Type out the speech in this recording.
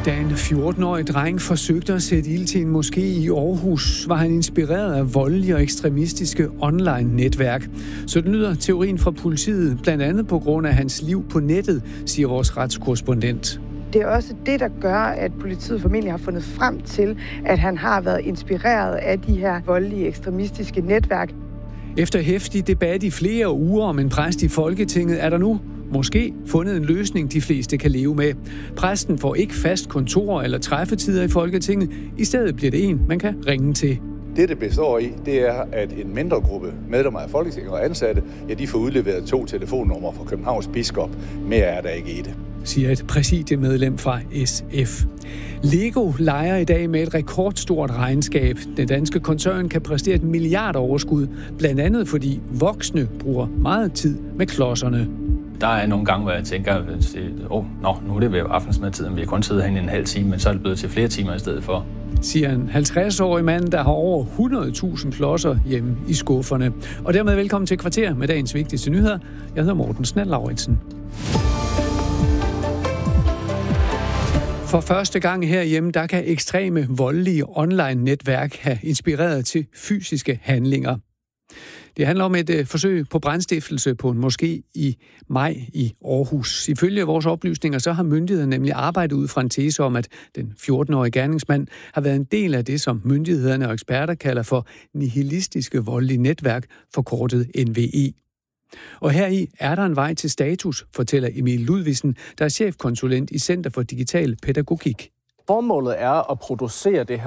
Da en 14-årig dreng forsøgte at sætte ild til en moské i Aarhus, var han inspireret af voldelige og ekstremistiske online-netværk. Sådan lyder teorien fra politiet, blandt andet på grund af hans liv på nettet, siger vores retskorrespondent. Det er også det, der gør, at politiet formentlig har fundet frem til, at han har været inspireret af de her voldelige ekstremistiske netværk. Efter heftig debat i flere uger om en præst i Folketinget, er der nu måske fundet en løsning, de fleste kan leve med. Præsten får ikke fast kontor eller træffetider i Folketinget. I stedet bliver det en, man kan ringe til. Det består i, det er, at en mindre gruppe medlemmer af Folketinget og ansatte, ja, de får udleveret 2 telefonnumre fra Københavns biskop. Mere er der ikke i det, siger et præsidiemedlem fra SF. Lego leger i dag med et rekordstort regnskab. Den danske koncern kan præstere et milliardoverskud, blandt andet fordi voksne bruger meget tid med klodserne. Der er nogle gange, hvor jeg tænker, nu er det ved aftensmadtid, vi har kun siddet herinde en halv time, men så er det blevet til flere timer i stedet for. Siger en 50-årig mand, der har over 100.000 klodser hjemme i skufferne. Og dermed velkommen til Kvarter med dagens vigtigste nyheder. Jeg hedder Morten Snell-Lauritsen. For første gang herhjemme, der kan ekstreme, voldelige online-netværk have inspireret til fysiske handlinger. Det handler om et forsøg på brandstiftelse på en moské i maj i Aarhus. Ifølge vores oplysninger, så har myndighederne nemlig arbejdet ud fra en tese om, at den 14-årige gerningsmand har været en del af det, som myndighederne og eksperter kalder for nihilistiske voldelige netværk, forkortet NVE. Og heri er der en vej til status, fortæller Emil Ludvigsen, der er chefkonsulent i Center for Digital Pædagogik. Formålet er at producere det her